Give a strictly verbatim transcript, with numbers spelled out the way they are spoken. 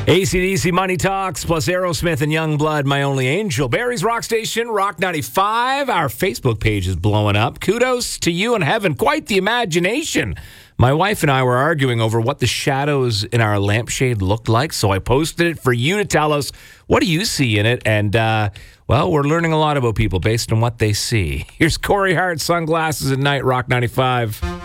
A C D C Money Talks plus Aerosmith and Youngblood, My Only Angel. Barry's Rock Station, Rock ninety-five. Our Facebook page is blowing up. Kudos to you and heaven. Quite the imagination. My wife and I were arguing over what the shadows in our lampshade looked like, so I posted it for you to tell us, what do you see in it? And, uh, well, we're learning a lot about people based on what they see. Here's Corey Hart, Sunglasses at Night, Rock ninety-five.